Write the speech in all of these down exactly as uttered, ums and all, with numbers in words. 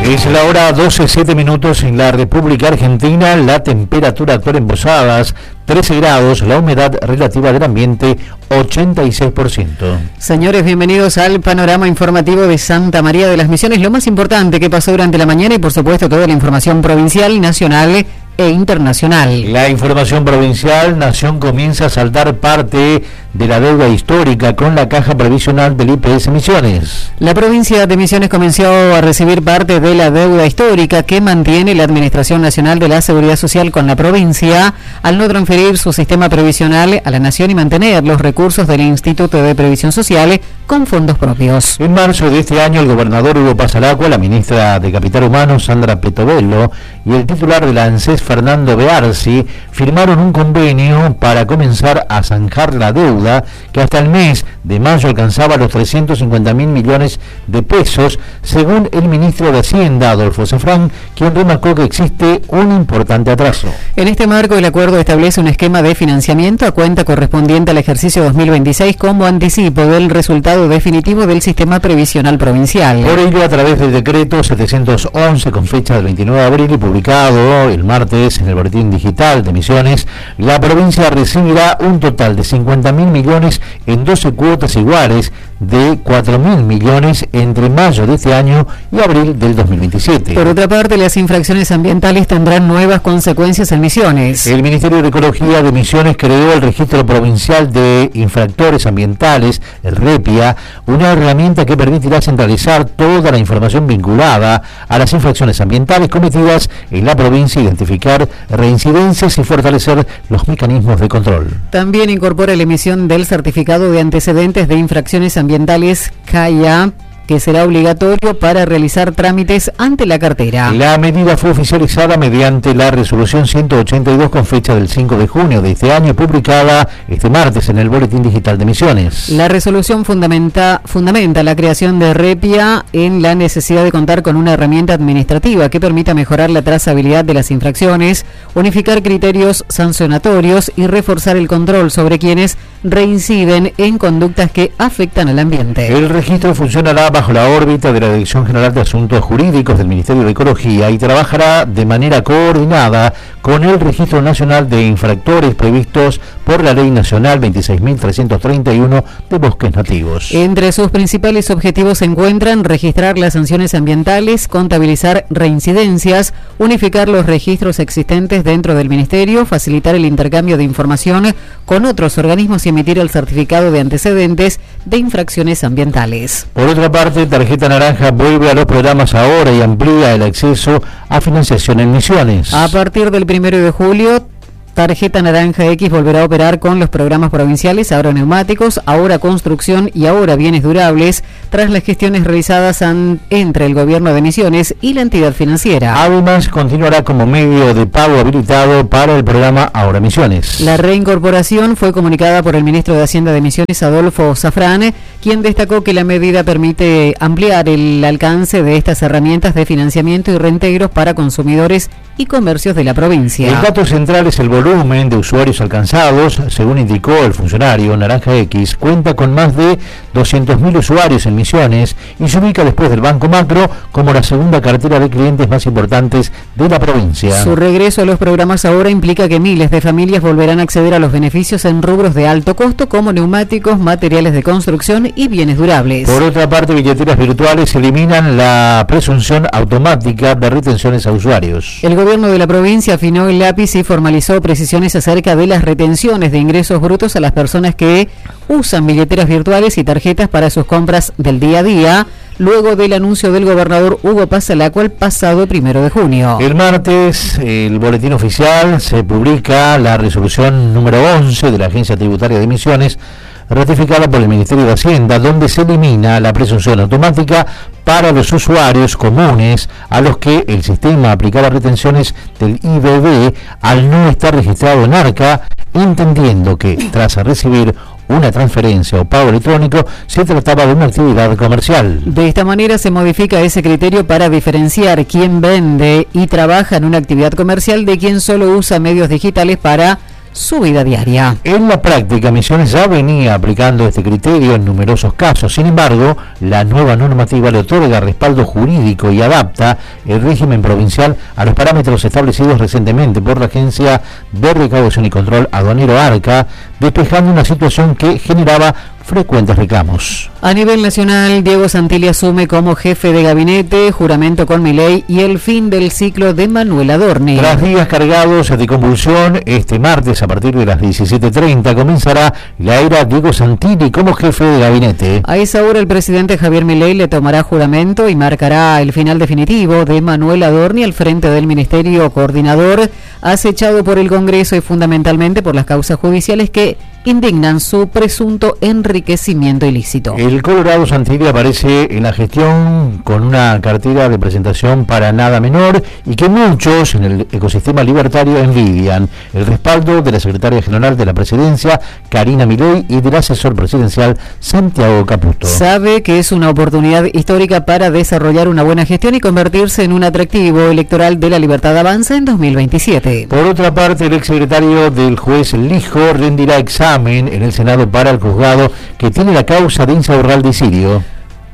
Es la hora doce, siete minutos en la República Argentina. La temperatura actual en Posadas, trece grados, la humedad relativa del ambiente, ochenta y seis por ciento. Señores, bienvenidos al panorama informativo de Santa María de las Misiones. Lo más importante que pasó durante la mañana y, por supuesto, toda la información provincial, nacional e internacional. La información provincial: Nación comienza a saldar parte de la deuda histórica con la caja previsional del I P S Misiones. La provincia de Misiones comenzó a recibir parte de la deuda histórica que mantiene la Administración Nacional de la Seguridad Social con la provincia, al no transferir su sistema previsional a la Nación y mantener los recursos del Instituto de Previsión Social con fondos propios. En marzo de este año, el gobernador Hugo Pasalacqua, la ministra de Capital Humano, Sandra Petovelo, y el titular de la ANSES, Fernando Bearsi, firmaron un convenio para comenzar a zanjar la deuda, que hasta el mes de mayo alcanzaba los trescientos cincuenta mil millones de pesos, según el ministro de Hacienda, Adolfo Zafrán, quien remarcó que existe un importante atraso. En este marco, el acuerdo establece un esquema de financiamiento a cuenta correspondiente al ejercicio dos mil veintiséis como anticipo del resultado definitivo del sistema previsional provincial. Por ello, a través del decreto setecientos once, con fecha del veintinueve de abril y publicado el martes en el Boletín Digital de Misiones, la provincia recibirá un total de cincuenta mil millones en doce cuotas iguales de cuatro mil millones entre mayo de este año y abril del dos mil veintisiete. Por otra parte, las infracciones ambientales tendrán nuevas consecuencias en Misiones. El Ministerio de Ecología de Misiones creó el Registro Provincial de Infractores Ambientales, el REPIA, una herramienta que permitirá centralizar toda la información vinculada a las infracciones ambientales cometidas en la provincia, identificar reincidencias y fortalecer los mecanismos de control. También incorpora la emisión del certificado de antecedentes de infracciones ambientales C A I A, que será obligatorio para realizar trámites ante la cartera. La medida fue oficializada mediante la resolución ciento ochenta y dos con fecha del cinco de junio de este año, publicada este martes en el Boletín Digital de Misiones. La resolución fundamenta, fundamenta la creación de REPIA en la necesidad de contar con una herramienta administrativa que permita mejorar la trazabilidad de las infracciones, unificar criterios sancionatorios y reforzar el control sobre quienes reinciden en conductas que afectan al ambiente. El registro funcionará bajo la órbita de la Dirección General de Asuntos Jurídicos del Ministerio de Ecología y trabajará de manera coordinada con el Registro Nacional de Infractores previstos por la Ley Nacional veintiséis mil trescientos treinta y uno de Bosques Nativos. Entre sus principales objetivos se encuentran registrar las sanciones ambientales, contabilizar reincidencias, unificar los registros existentes dentro del Ministerio, facilitar el intercambio de información con otros organismos y emitir el certificado de antecedentes de infracciones ambientales. Por otra parte, Tarjeta Naranja vuelve a los programas ahora y amplía el acceso a financiación en Misiones. A partir del primero de julio, Tarjeta Naranja X volverá a operar con los programas provinciales Ahora Neumáticos, Ahora Construcción y Ahora Bienes Durables, tras las gestiones realizadas an, entre el Gobierno de Misiones y la entidad financiera. Además, continuará como medio de pago habilitado para el programa Ahora Misiones. La reincorporación fue comunicada por el ministro de Hacienda de Misiones, Adolfo Zafrán, quien destacó que la medida permite ampliar el alcance de estas herramientas de financiamiento y reintegros para consumidores y comercios de la provincia. El dato central es el volumen de usuarios alcanzados. Según indicó el funcionario, Naranja X cuenta con más de doscientos mil usuarios en Misiones y se ubica después del Banco Macro como la segunda cartera de clientes más importantes de la provincia. Su regreso a los programas ahora implica que miles de familias volverán a acceder a los beneficios en rubros de alto costo como neumáticos, materiales de construcción y bienes durables. Por otra parte, billeteras virtuales eliminan la presunción automática de retenciones a usuarios. El gobierno de la provincia afinó el lápiz y formalizó precisiones acerca de las retenciones de ingresos brutos a las personas que usan billeteras virtuales y tarjetas para sus compras del día a día, luego del anuncio del gobernador Hugo Pasalacqua el pasado primero de junio. El martes, el boletín oficial, se publica la resolución número once de la Agencia Tributaria de Misiones, ratificada por el Ministerio de Hacienda, donde se elimina la presunción automática para los usuarios comunes a los que el sistema aplicara retenciones del I B B al no estar registrado en ARCA, entendiendo que tras recibir una transferencia o pago electrónico se trataba de una actividad comercial. De esta manera se modifica ese criterio para diferenciar quién vende y trabaja en una actividad comercial de quien solo usa medios digitales para su vida diaria. En la práctica, Misiones ya venía aplicando este criterio en numerosos casos. Sin embargo, la nueva normativa le otorga respaldo jurídico y adapta el régimen provincial a los parámetros establecidos recientemente por la Agencia de Recaudación y Control Aduanero ARCA, despejando una situación que generaba frecuentes reclamos. A nivel nacional, Diego Santilli asume como jefe de gabinete, juramento con Milei y el fin del ciclo de Manuel Adorni. Tras días cargados de convulsión, este martes a partir de las diecisiete treinta comenzará la era Diego Santilli como jefe de gabinete. A esa hora el presidente Javier Milei le tomará juramento y marcará el final definitivo de Manuel Adorni al frente del Ministerio Coordinador, acechado por el Congreso y fundamentalmente por las causas judiciales que indignan su presunto enriquecimiento ilícito. El Colorado Santilli aparece en la gestión con una cartera de presentación para nada menor y que muchos en el ecosistema libertario envidian. El respaldo de la secretaria general de la presidencia, Karina Milei, y del asesor presidencial, Santiago Caputo. Sabe que es una oportunidad histórica para desarrollar una buena gestión y convertirse en un atractivo electoral de la Libertad Avanza en dos mil veintisiete. Por otra parte, el exsecretario del juez Lijo rendirá examen en el Senado para el juzgado que tiene la causa de Insaurralde Sirio.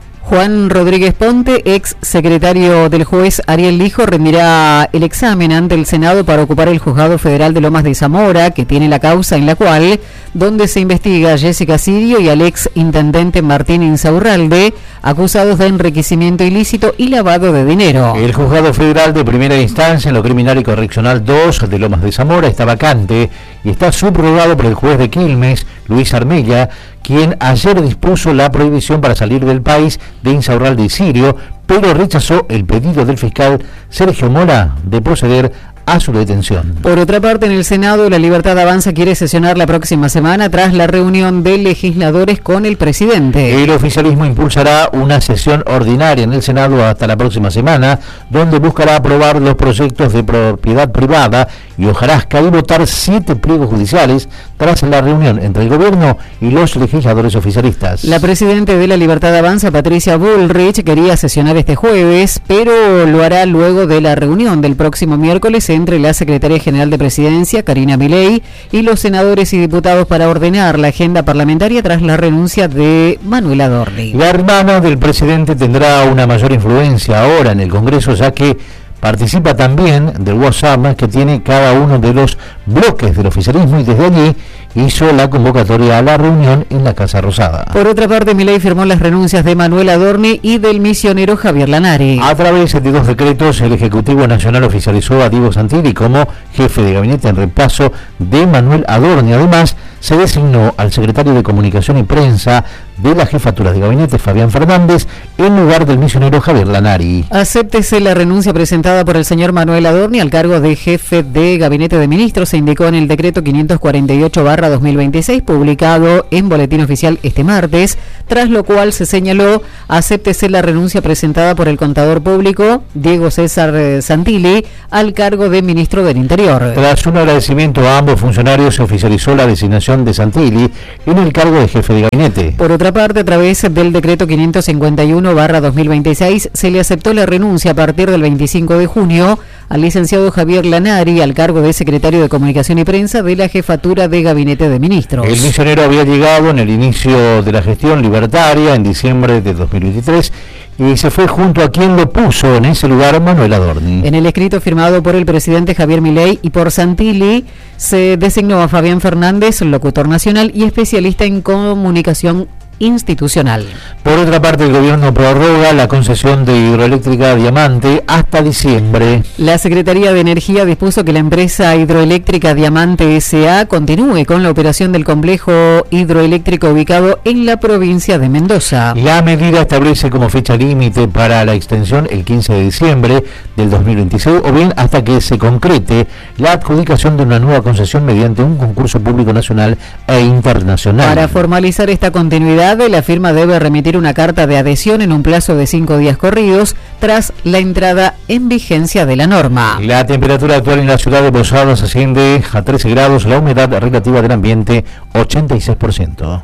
Juan Rodríguez Ponte, ex secretario del juez Ariel Lijo, rendirá el examen ante el Senado para ocupar el Juzgado Federal de Lomas de Zamora, que tiene la causa en la cual, donde se investiga a Jessica Sirio y al ex intendente Martín Insaurralde, acusados de enriquecimiento ilícito y lavado de dinero. El Juzgado Federal de Primera Instancia en lo Criminal y Correccional dos de Lomas de Zamora está vacante y está subrogado por el juez de Quilmes, Luis Armella, quien ayer dispuso la prohibición para salir del país de Insaurralde y Sirio, pero rechazó el pedido del fiscal Sergio Mora de proceder a su detención. Por otra parte, en el Senado, la Libertad Avanza quiere sesionar la próxima semana tras la reunión de legisladores con el presidente. El oficialismo impulsará una sesión ordinaria en el Senado hasta la próxima semana, donde buscará aprobar los proyectos de propiedad privada y hojarasca y votar siete pliegos judiciales tras la reunión entre el gobierno y los legisladores oficialistas. La presidenta de la Libertad Avanza, Patricia Bullrich, quería sesionar este jueves, pero lo hará luego de la reunión del próximo miércoles entre la Secretaría General de Presidencia, Karina Milei, y los senadores y diputados para ordenar la agenda parlamentaria tras la renuncia de Manuel Adorni. La hermana del presidente tendrá una mayor influencia ahora en el Congreso, ya que participa también del WhatsApp que tiene cada uno de los bloques del oficialismo y desde allí hizo la convocatoria a la reunión en la Casa Rosada. Por otra parte, Milei firmó las renuncias de Manuel Adorni y del misionero Javier Lanari. A través de dos decretos, el Ejecutivo Nacional oficializó a Diego Santilli como jefe de gabinete en reemplazo de Manuel Adorni. Además, se designó al secretario de Comunicación y Prensa de la jefatura de gabinete, Fabián Fernández, en lugar del misionero Javier Lanari. Acéptese la renuncia presentada por el señor Manuel Adorni al cargo de jefe de gabinete de ministros, se indicó en el decreto quinientos cuarenta y ocho barra dos mil veintiséis, publicado en Boletín Oficial este martes, tras lo cual se señaló: acéptese la renuncia presentada por el contador público Diego César Santilli al cargo de ministro del Interior. Tras un agradecimiento a ambos funcionarios, se oficializó la designación de Santilli en el cargo de jefe de gabinete. Por otra parte, a través del decreto quinientos cincuenta y uno barra dos mil veintiséis, se le aceptó la renuncia a partir del veinticinco de junio al licenciado Javier Lanari al cargo de secretario de Comunicación y Prensa de la jefatura de gabinete de ministros. El misionero había llegado en el inicio de la gestión libertaria en diciembre de dos mil veintitrés y se fue junto a quien lo puso en ese lugar, Manuel Adorni. En el escrito firmado por el presidente Javier Milei y por Santilli, se designó a Fabián Fernández, locutor nacional y especialista en comunicación institucional. Por otra parte, el gobierno prorroga la concesión de Hidroeléctrica Diamante hasta diciembre. La Secretaría de Energía dispuso que la empresa hidroeléctrica Diamante S A continúe con la operación del complejo hidroeléctrico ubicado en la provincia de Mendoza. La medida establece como fecha límite para la extensión el quince de diciembre del dos mil veintiséis o bien hasta que se concrete la adjudicación de una nueva concesión mediante un concurso público nacional e internacional. Para formalizar esta continuidad, la firma debe remitir una carta de adhesión en un plazo de cinco días corridos tras la entrada en vigencia de la norma. La temperatura actual en la ciudad de Posadas asciende a trece grados, la humedad relativa del ambiente ochenta y seis por ciento.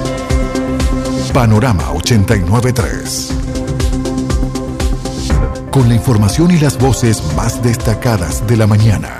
Panorama ochenta y nueve punto tres. con la información y las voces más destacadas de la mañana.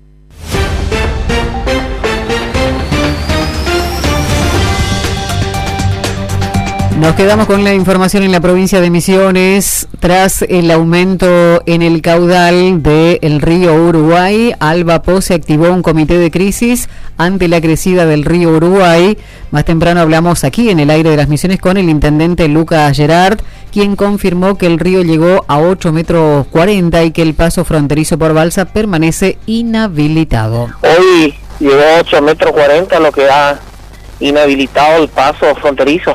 Nos quedamos con la información en la provincia de Misiones. Tras el aumento en el caudal del río Uruguay, Alba Pose activó un comité de crisis ante la crecida del río Uruguay. Más temprano hablamos aquí en el aire de las Misiones con el intendente Lucas Gerard, quien confirmó que el río llegó a ocho metros cuarenta y que el paso fronterizo por balsa permanece inhabilitado. Hoy llegó a ocho metros cuarenta, lo que ha inhabilitado el paso fronterizo.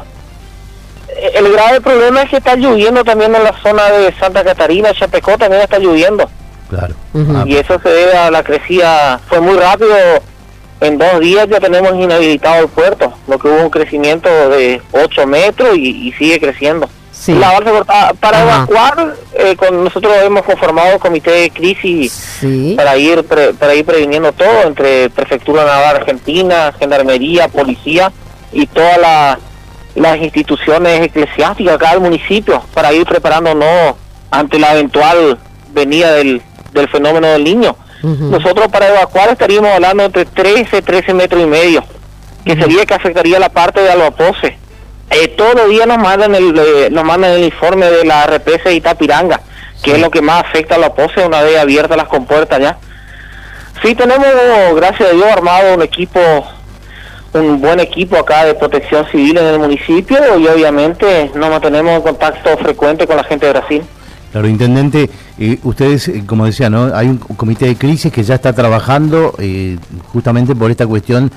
El grave problema es que está lloviendo también en la zona de Santa Catarina, Chapecó también está lloviendo. Claro. Uh-huh. Y eso se debe a la crecida, fue muy rápido, en dos días ya tenemos inhabilitado el puerto, lo que hubo un crecimiento de ocho metros y, y sigue creciendo. Sí. La balsa cortada, para Ajá. evacuar, eh, con nosotros hemos conformado el comité de crisis sí. para ir pre, para ir previniendo todo, entre Prefectura Naval Argentina, Gendarmería, Policía y toda la las instituciones eclesiásticas acá del municipio para ir preparándonos ante la eventual venida del, del fenómeno del Niño. Uh-huh. Nosotros para evacuar estaríamos hablando entre trece, trece metros y medio, que uh-huh. sería que afectaría la parte de Alba Pose. Eh, todos los días nos mandan el eh, nos mandan el informe de la represa de Itapiranga, que sí. es lo que más afecta a Alba Pose una vez abiertas las compuertas ya. Sí tenemos, gracias a Dios, armado un equipo un buen equipo acá de protección civil en el municipio y obviamente nos mantenemos en contacto frecuente con la gente de Brasil. Claro, intendente, eh, ustedes, eh, como decía, ¿no? Hay un comité de crisis que ya está trabajando eh, justamente por esta cuestión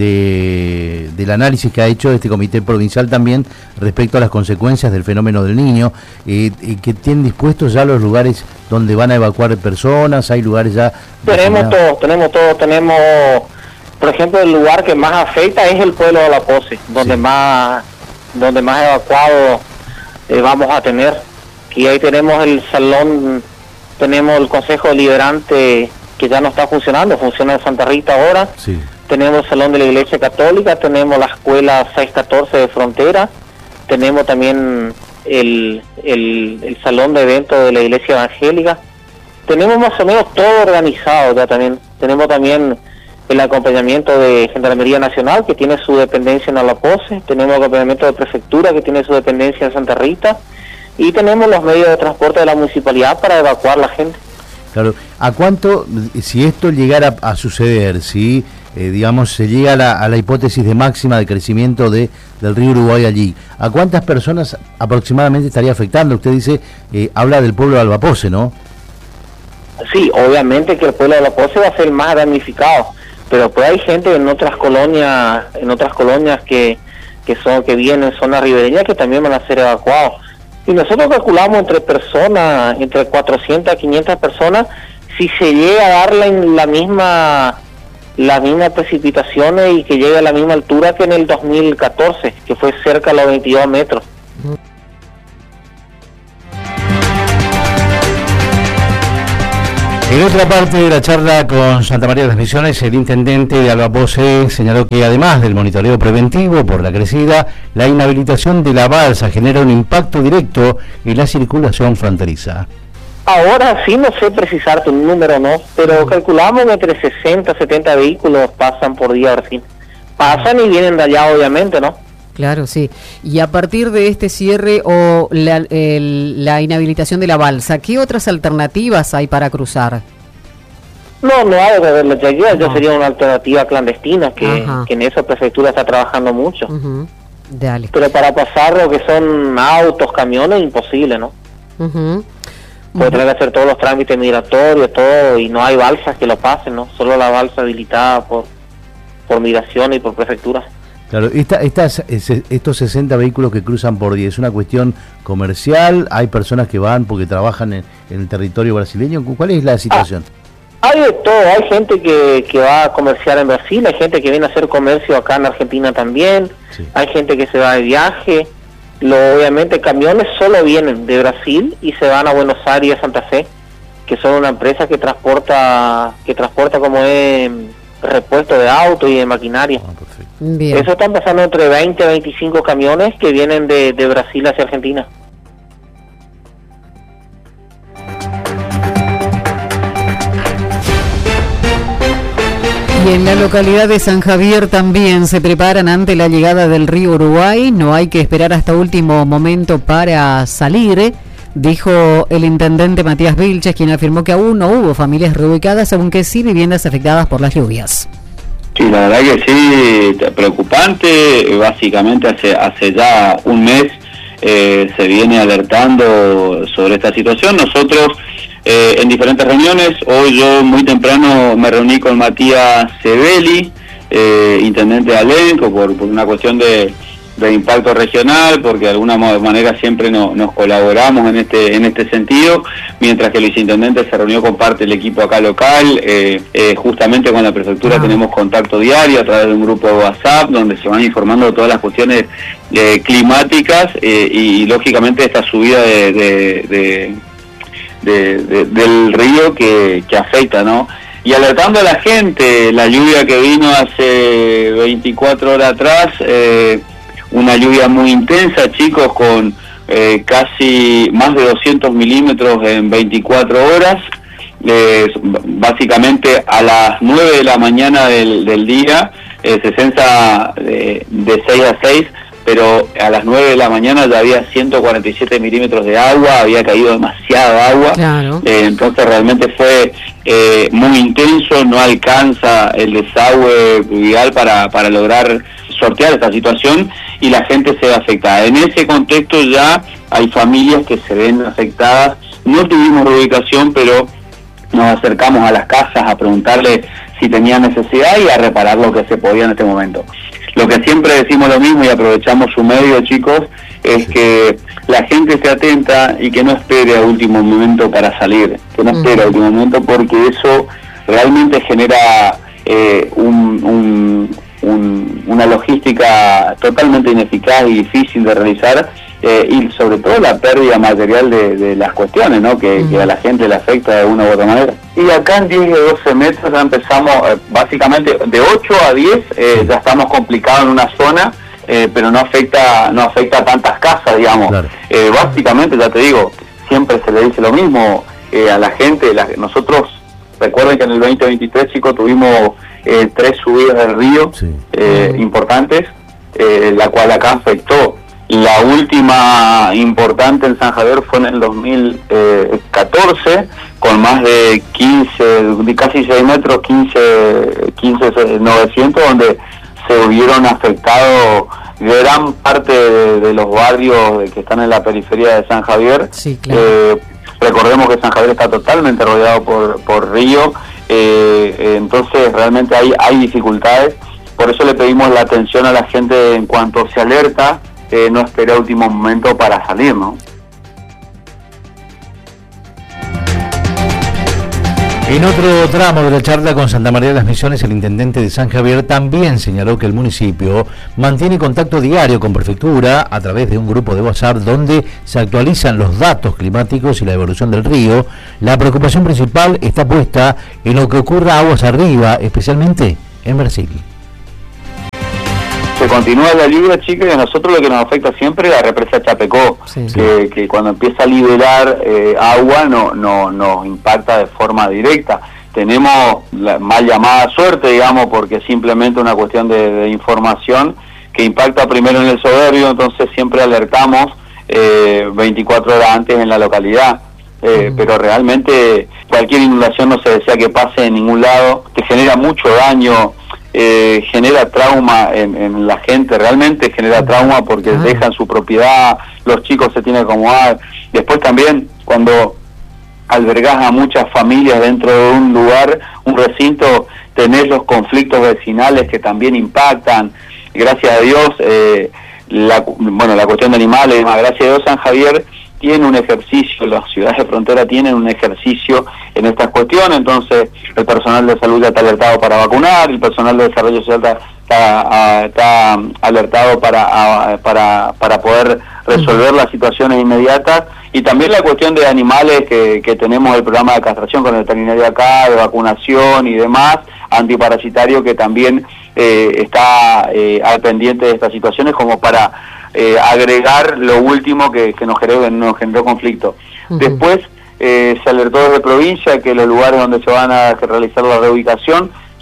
de del análisis que ha hecho este comité provincial también respecto a las consecuencias del fenómeno del Niño, eh, eh, que tienen dispuestos ya los lugares donde van a evacuar personas, hay lugares ya... Tenemos todo, tenemos todo, tenemos... Por ejemplo, el lugar que más afecta es el pueblo de Alba Pose, donde sí. más donde más evacuados eh, vamos a tener. Y ahí tenemos el salón, tenemos el Consejo Deliberante que ya no está funcionando, funciona en Santa Rita ahora. Sí. Tenemos el Salón de la Iglesia Católica, tenemos la Escuela seiscientos catorce de Frontera, tenemos también el, el, el Salón de Eventos de la Iglesia Evangélica. Tenemos más o menos todo organizado ya también. Tenemos también el acompañamiento de Gendarmería Nacional, que tiene su dependencia en Alba Pose, tenemos el acompañamiento de Prefectura, que tiene su dependencia en Santa Rita, y tenemos los medios de transporte de la municipalidad para evacuar la gente. Claro, ¿a cuánto, si esto llegara a suceder, si eh, digamos se llega a la, a la hipótesis de máxima de crecimiento de del río Uruguay allí, ¿a cuántas personas aproximadamente estaría afectando? Usted dice, eh, habla del pueblo de Alba Pose, ¿no? Sí, obviamente que el pueblo de Alba Pose va a ser más damnificado, pero pues hay gente en otras colonias, en otras colonias que, que son, que viven en zonas ribereñas que también van a ser evacuados. Y nosotros calculamos entre personas, entre cuatrocientas a quinientas personas, si se llega a dar la, la misma, las mismas precipitaciones y que llegue a la misma altura que en el dos mil catorce, que fue cerca de los veintidós metros. En otra parte de la charla con Santa María de las Misiones, el intendente de Alba Pose señaló que además del monitoreo preventivo por la crecida, la inhabilitación de la balsa genera un impacto directo en la circulación fronteriza. Ahora sí no sé precisarte un número, no, pero calculamos que entre sesenta, setenta vehículos pasan por día recién. Pasan y vienen de allá, obviamente, ¿no? Claro, sí. Y a partir de este cierre o la, el, la inhabilitación de la balsa, ¿qué otras alternativas hay para cruzar? No, no hay, la ya, ya sería una alternativa clandestina, que, que en esa prefectura está trabajando mucho. Uh-huh. Dale. Pero para pasar lo que son autos, camiones, imposible, ¿no? Uh-huh. Puede tener que hacer todos los trámites migratorios, todo, y no hay balsas que lo pasen, ¿no? Solo la balsa habilitada por, por migración y por prefectura. Claro, esta, estas, estos sesenta vehículos que cruzan por día, ¿es una cuestión comercial? ¿Hay personas que van porque trabajan en, en el territorio brasileño? ¿Cuál es la situación? Ah, hay de todo, hay gente que, que va a comerciar en Brasil, hay gente que viene a hacer comercio acá en Argentina también, sí. Hay gente que se va de viaje, lo, obviamente camiones solo vienen de Brasil y se van a Buenos Aires y a Santa Fe, que son una empresa que transporta, que transporta como es repuesto de auto y de maquinaria. Ah, Bien. Eso están pasando entre veinte a veinticinco camiones que vienen de, de Brasil hacia Argentina. Y en la localidad de San Javier también se preparan ante la llegada del río Uruguay. No hay que esperar hasta último momento para salir, dijo el intendente Matías Vilches, quien afirmó que aún no hubo familias reubicadas, aunque sí viviendas afectadas por las lluvias. Sí, la verdad que sí, preocupante. Básicamente hace, hace ya un mes eh, se viene alertando sobre esta situación. Nosotros eh, en diferentes reuniones, hoy yo muy temprano me reuní con Matías Sebeli, eh, intendente de Alenco, por, por una cuestión de, de impacto regional, porque de alguna manera siempre no, nos colaboramos en este en este sentido, mientras que el viceintendente se reunió con parte del equipo acá local. eh, eh, justamente con la prefectura ah. tenemos contacto diario a través de un grupo de WhatsApp donde se van informando todas las cuestiones eh, climáticas eh, y, y lógicamente esta subida de, de, de, de, de del río que, que afecta, ¿no? Y alertando a la gente, la lluvia que vino hace veinticuatro horas atrás, eh, una lluvia muy intensa, chicos, con eh, casi más de doscientos milímetros en veinticuatro horas, eh, básicamente a las nueve de la mañana del, del día, eh, se censa de, de seis a seis, pero a las nueve de la mañana ya había ciento cuarenta y siete milímetros de agua, había caído demasiada agua, claro. eh, entonces realmente fue eh, muy intenso, no alcanza el desagüe pluvial para, para lograr sortear esta situación y la gente se ve afectada. En ese contexto ya hay familias que se ven afectadas. No tuvimos reubicación, pero nos acercamos a las casas a preguntarle si tenían necesidad y a reparar lo que se podía en este momento. Lo que siempre decimos lo mismo y aprovechamos su medio, chicos, es que la gente esté atenta y que no espere a último momento para salir, que no espere a último momento, porque eso realmente genera eh, un... un Un, una logística totalmente ineficaz y difícil de realizar, eh, y sobre todo la pérdida material de, de las cuestiones, ¿no? Que, mm. que a la gente le afecta de una u otra manera. Y acá en diez y doce metros ya empezamos, eh, básicamente de ocho a diez eh, ya estamos complicados en una zona, eh, pero no afecta no afecta a tantas casas, digamos. Claro. Eh, básicamente, ya te digo, siempre se le dice lo mismo eh, a la gente. La, nosotros, recuerden que en el veinte veintitrés, chicos, tuvimos Eh, tres subidas del río sí. eh, mm. importantes, eh, la cual acá afectó. La última importante en San Javier fue en el dos mil catorce, con más de quince, casi seis metros, quince, quince novecientos, donde se hubieron afectado gran parte de, de los barrios que están en la periferia de San Javier. Sí, claro. eh, recordemos que San Javier está totalmente rodeado por, por río. Eh, eh, entonces realmente hay, hay dificultades, por eso le pedimos la atención a la gente en cuanto se alerta, eh, no espera último momento para salir, ¿no? En otro tramo de la charla con Santa María de las Misiones, el intendente de San Javier también señaló que el municipio mantiene contacto diario con prefectura a través de un grupo de WhatsApp donde se actualizan los datos climáticos y la evolución del río. La preocupación principal está puesta en lo que ocurra aguas arriba, especialmente en Brasil. Se continúa la lluvia, chicos, y a nosotros lo que nos afecta siempre es la represa Chapecó, sí, que, sí. que cuando empieza a liberar eh, agua no, no nos impacta de forma directa. Tenemos la mal llamada suerte, digamos, porque es simplemente una cuestión de, de información que impacta primero en el Soberbio, entonces siempre alertamos eh, veinticuatro horas antes en la localidad. Eh, mm. Pero realmente cualquier inundación no se desea que pase en ningún lado, que genera mucho daño. Eh, genera trauma en, en la gente, realmente genera trauma porque ah. dejan su propiedad, los chicos se tienen que acomodar. Después también cuando albergás a muchas familias dentro de un lugar, un recinto, tenés los conflictos vecinales que también impactan. Gracias a Dios, eh, la, bueno, la cuestión de animales, gracias a Dios San Javier tiene un ejercicio, las ciudades de frontera tienen un ejercicio en estas cuestiones, entonces el personal de salud ya está alertado para vacunar, el personal de desarrollo social está, está, está alertado para, para, para poder resolver las situaciones inmediatas, y también la cuestión de animales que, que tenemos el programa de castración con el veterinario acá, de vacunación y demás, antiparasitario, que también eh, está eh, al pendiente de estas situaciones como para Eh, agregar lo último que, que nos generó, nos generó conflicto. Uh-huh. Después eh, se alertó desde provincia que los lugares donde se van a realizar la reubicación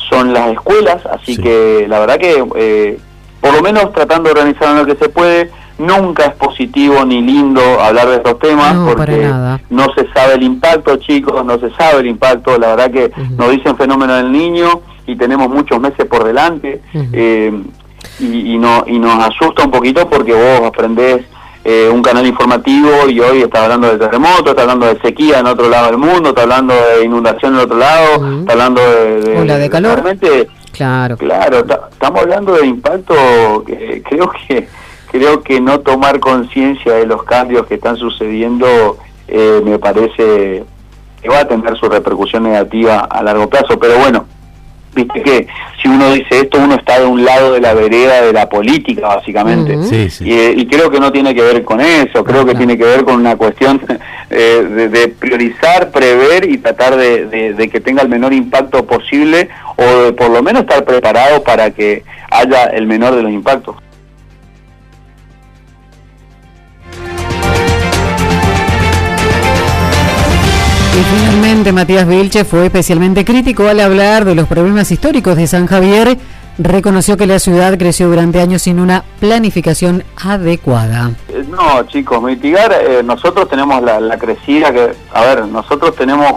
son las escuelas, así sí. que la verdad que eh, por lo menos tratando de organizar lo que se puede. Nunca es positivo ni lindo hablar de estos temas, no, porque no se sabe el impacto, chicos, no se sabe el impacto. La verdad que uh-huh. nos dicen fenómeno del niño y tenemos muchos meses por delante, uh-huh. eh, y, y, no, y nos asusta un poquito porque vos aprendés eh, un canal informativo y hoy está hablando de terremoto, está hablando de sequía en otro lado del mundo, está hablando de inundación en otro lado, uh-huh. está hablando de... de ola de calor. Realmente, claro, claro, estamos hablando de impacto que creo que... Creo que no tomar conciencia de los cambios que están sucediendo eh, me parece que va a tener su repercusión negativa a largo plazo. Pero bueno, viste que si uno dice esto, uno está de un lado de la vereda de la política, básicamente. Uh-huh. Sí, sí. Y, y creo que no tiene que ver con eso, creo que tiene que ver con una cuestión eh, de, de priorizar, prever y tratar de, de, de que tenga el menor impacto posible, o de por lo menos estar preparado para que haya el menor de los impactos. Y finalmente Matías Vilche fue especialmente crítico al hablar de los problemas históricos de San Javier. Reconoció que la ciudad creció durante años sin una planificación adecuada. No, chicos, mitigar, eh, nosotros tenemos la, la crecida que, a ver, nosotros tenemos,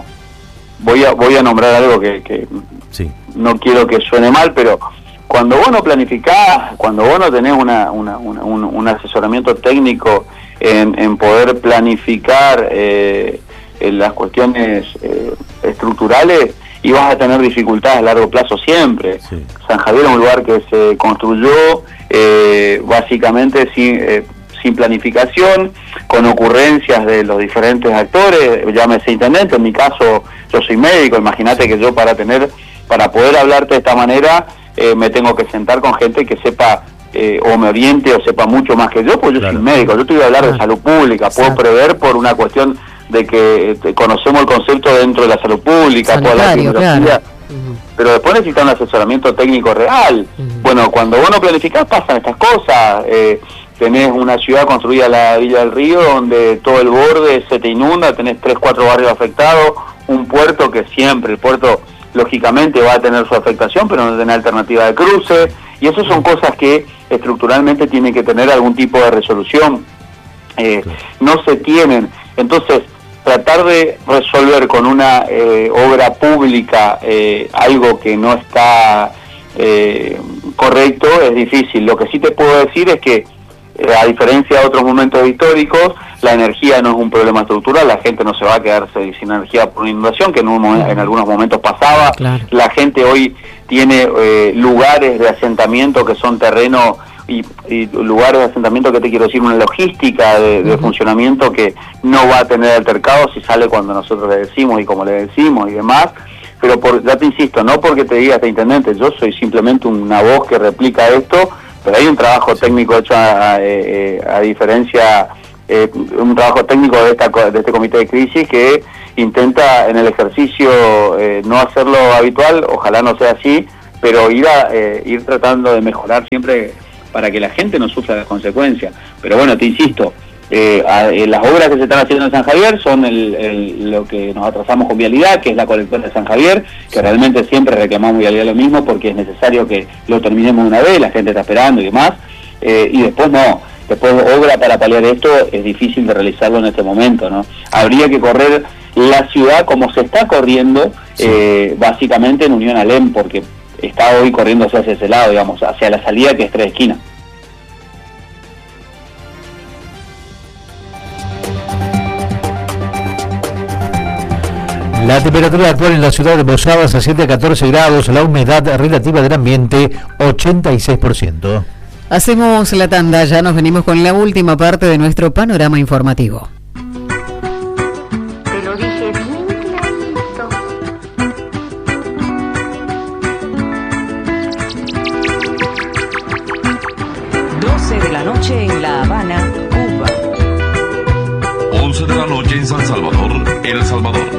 voy a voy a nombrar algo que, que sí. no quiero que suene mal, pero cuando vos no planificás, cuando vos no tenés una, una, una, un, un asesoramiento técnico en, en poder planificar eh, en las cuestiones eh, estructurales, y vas a tener dificultades a largo plazo siempre. Sí. San Javier es un lugar que se construyó eh, básicamente sin, eh, sin planificación, con ocurrencias de los diferentes actores, llámese intendente, en mi caso yo soy médico, imagínate que yo para tener, para poder hablarte de esta manera, eh, me tengo que sentar con gente que sepa eh, o me oriente o sepa mucho más que yo, pues yo claro. soy médico, yo te voy a hablar de salud pública, puedo prever por una cuestión de que eh, conocemos el concepto dentro de la salud pública, toda la tecnología, claro. uh-huh. pero después necesita un asesoramiento técnico real. Uh-huh. Bueno, cuando vos no planificás pasan estas cosas, eh, tenés una ciudad construida en la Villa del Río donde todo el borde se te inunda, tenés tres, cuatro barrios afectados, un puerto que siempre, el puerto lógicamente va a tener su afectación, pero no tiene alternativa de cruce, y eso son cosas que estructuralmente tienen que tener algún tipo de resolución, eh, no se tienen. Entonces, tratar de resolver con una eh, obra pública eh, algo que no está eh, correcto es difícil. Lo que sí te puedo decir es que, eh, a diferencia de otros momentos históricos, la energía no es un problema estructural, la gente no se va a quedarse sin energía por una inundación, que en, un, en algunos momentos pasaba. Claro. La gente hoy tiene eh, lugares de asentamiento que son terrenos Y, y lugares de asentamiento que te quiero decir, una logística de, de uh-huh. funcionamiento que no va a tener altercados si sale cuando nosotros le decimos y como le decimos y demás, pero por, ya te insisto, no porque te diga este intendente, yo soy simplemente una voz que replica esto, pero hay un trabajo técnico hecho a, a, a, a diferencia, eh, un trabajo técnico de, esta, de este comité de crisis que intenta en el ejercicio eh, no hacerlo habitual, ojalá no sea así, pero ir, a, eh, ir tratando de mejorar siempre para que la gente no sufra las consecuencias. Pero bueno, te insisto, eh, a, eh, las obras que se están haciendo en San Javier son el, el, lo que nos atrasamos con vialidad, que es la colectora de San Javier, que realmente siempre reclamamos vialidad lo mismo porque es necesario que lo terminemos una vez, la gente está esperando y demás, eh, y después no, después obra para paliar esto es difícil de realizarlo en este momento, ¿no? Habría que correr la ciudad como se está corriendo, sí. eh, básicamente en Unión Alem, porque está hoy corriendo hacia ese lado, digamos, hacia la salida que es Tres Esquinas. La temperatura actual en la ciudad de Posadas asciende a catorce grados, la humedad relativa del ambiente ochenta y seis por ciento. Hacemos la tanda, ya nos venimos con la última parte de nuestro panorama informativo. Te lo dije bien clarito. doce de la noche en La Habana, Cuba. once de la noche en San Salvador, El Salvador.